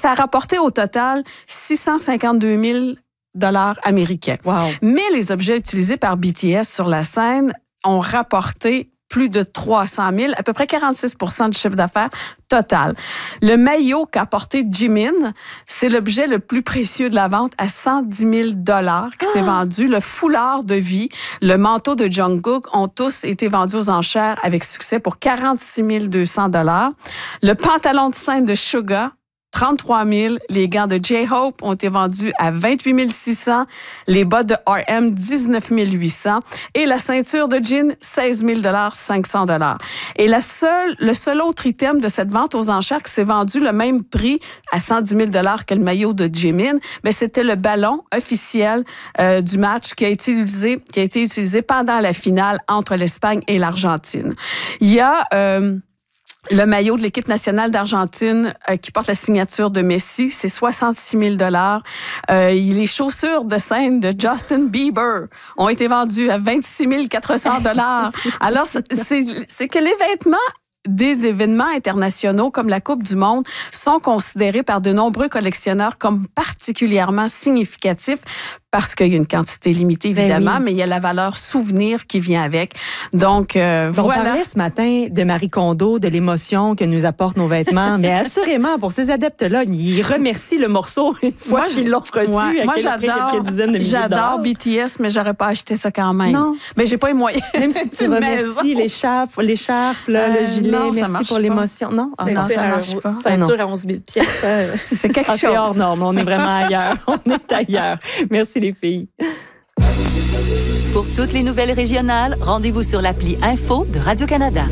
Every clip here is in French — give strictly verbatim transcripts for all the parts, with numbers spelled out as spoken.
ça a rapporté au total six cent cinquante-deux mille dollars américains. Wow. Mais les objets utilisés par B T S sur la scène ont rapporté plus de trois cent mille, à peu près quarante-six pour cent du chiffre d'affaires total. Le maillot qu'a porté Jimin, c'est l'objet le plus précieux de la vente à cent dix mille dollars qui ah! s'est vendu. Le foulard de vie, le manteau de Jungkook ont tous été vendus aux enchères avec succès pour quarante-six mille deux cents dollars. Le pantalon de scène de Suga, trente-trois mille. Les gants de J-Hope ont été vendus à vingt-huit mille six cents. Les bottes de R M, dix-neuf mille huit cents. Et la ceinture de Jin, seize mille cinq cents dollars. Et la seule, le seul autre item de cette vente aux enchères qui s'est vendu le même prix à cent dix mille dollars que le maillot de Jimin, mais c'était le ballon officiel euh, du match qui a été utilisé, qui a été utilisé pendant la finale entre l'Espagne et l'Argentine. Il y a... Euh, Le maillot de l'équipe nationale d'Argentine euh, qui porte la signature de Messi, c'est soixante-six mille dollars. Euh, les chaussures de scène de Justin Bieber ont été vendues à vingt-six mille quatre cents dollars. Alors, c'est, c'est que les vêtements des événements internationaux comme la Coupe du Monde sont considérés par de nombreux collectionneurs comme particulièrement significatifs parce qu'il y a une quantité limitée, évidemment, ben oui. mais il y a la valeur souvenir qui vient avec. Donc, euh, bon, voilà. On parlait ce matin de Marie Kondo, de l'émotion que nous apportent nos vêtements, mais assurément, pour ces adeptes-là, ils remercient le morceau une fois moi, qu'ils l'ont reçu. Ouais, moi, j'adore, quelques dizaines de milliers j'adore B T S, mais j'aurais pas acheté ça quand même. Non. Mais j'ai pas les moyens. Même si tu remercies l'écharpe, l'écharpe là, euh, le gilet, non, merci pour l'émotion. Non, ah, non, ça marche pas. Ceinture à onze mille pièces. C'est quelque ah, chose. C'est hors norme, on est vraiment ailleurs. On est ailleurs. Merci les filles. Pour toutes les nouvelles régionales, rendez-vous sur l'appli Info de Radio-Canada.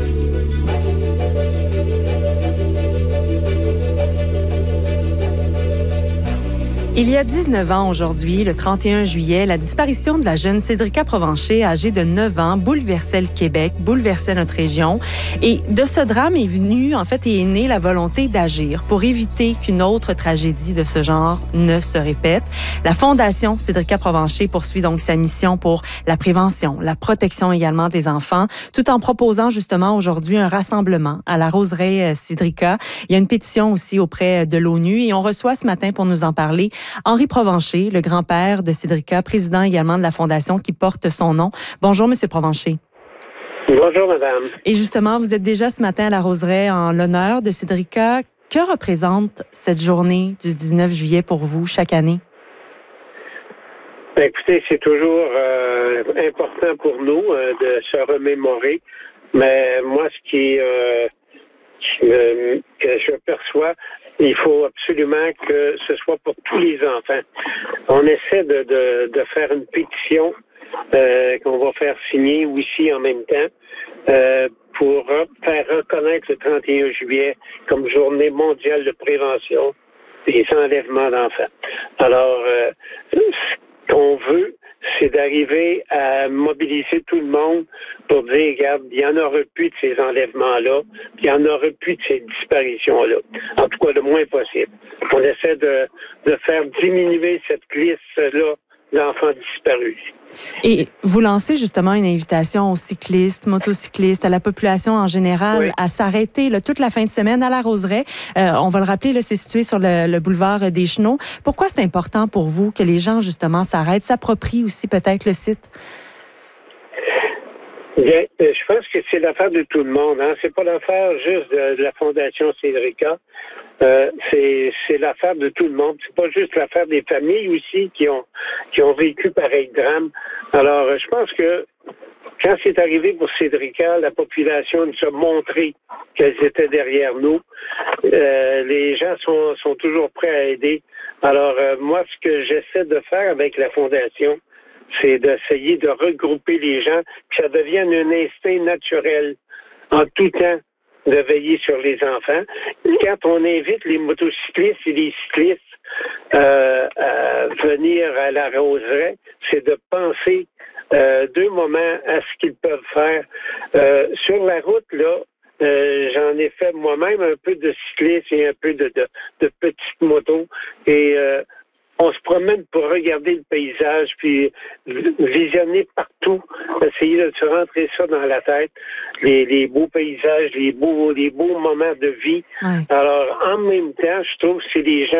Il y a dix-neuf ans aujourd'hui, le trente et un juillet, la disparition de la jeune Cédrica Provencher, âgée de neuf ans, bouleversait le Québec, bouleversait notre région. Et de ce drame est venue, en fait, est née la volonté d'agir pour éviter qu'une autre tragédie de ce genre ne se répète. La Fondation Cédrica Provencher poursuit donc sa mission pour la prévention, la protection également des enfants, tout en proposant justement aujourd'hui un rassemblement à la roseraie Cédrica. Il y a une pétition aussi auprès de l'ONU et on reçoit ce matin pour nous en parler Henri Provencher, le grand-père de Cédrica, président également de la fondation qui porte son nom. Bonjour, Monsieur Provencher. Bonjour, madame. Et justement, vous êtes déjà ce matin à la roseraie en l'honneur de Cédrica. Que représente cette journée du dix-neuf juillet pour vous chaque année? Ben, écoutez, c'est toujours euh, important pour nous euh, de se remémorer. Mais moi, ce qui, euh, qui euh, que je perçois, il faut absolument que ce soit pour tous les enfants. On essaie de, de, de faire une pétition euh, qu'on va faire signer aussi en même temps euh, pour faire reconnaître le trente et un juillet comme journée mondiale de prévention des enlèvements d'enfants. Alors, euh, ce qu'on veut, c'est d'arriver à mobiliser tout le monde pour dire, regarde, il n'y en aura plus de ces enlèvements-là, puis il n'y en aura plus de ces disparitions-là. En tout cas, le moins possible. On essaie de, de faire diminuer cette liste-là d'enfants disparus. Et vous lancez justement une invitation aux cyclistes, motocyclistes, à la population en général, oui. à s'arrêter là, toute la fin de semaine à la Roseraie. Euh, on va le rappeler, là, c'est situé sur le, le boulevard des Chenaux. Pourquoi c'est important pour vous que les gens justement s'arrêtent, s'approprient aussi peut-être le site? Bien, je pense que c'est l'affaire de tout le monde. Hein. C'est pas l'affaire juste de, de la Fondation Cédrica. Euh, c'est, c'est l'affaire de tout le monde. C'est pas juste l'affaire des familles aussi qui ont qui ont vécu pareil drame. Alors, je pense que quand c'est arrivé pour Cédrica, la population nous a montré qu'elles étaient derrière nous. Euh, les gens sont sont toujours prêts à aider. Alors, euh, moi, ce que j'essaie de faire avec la Fondation, c'est d'essayer de regrouper les gens, que ça devienne un instinct naturel en tout temps de veiller sur les enfants. Quand on invite les motocyclistes et les cyclistes euh, à venir à la roseraie, c'est de penser euh, deux moments à ce qu'ils peuvent faire. Euh, sur la route, là, euh, j'en ai fait moi-même un peu de cyclisme et un peu de, de, de petites motos. Et euh, on se promène pour regarder le paysage, puis visionner partout, essayer de se rentrer ça dans la tête, les, les beaux paysages, les beaux, les beaux moments de vie. Ouais. Alors, en même temps, je trouve que c'est des gens